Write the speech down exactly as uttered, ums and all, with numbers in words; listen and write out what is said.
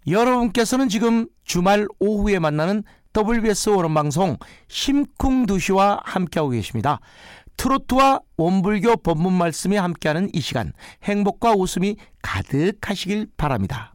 여러분께서는 지금 주말 오후에 만나는 더블유비에스 오른방송 심쿵두시와 함께하고 계십니다. 트로트와 원불교 법문 말씀이 함께하는 이 시간, 행복과 웃음이 가득하시길 바랍니다.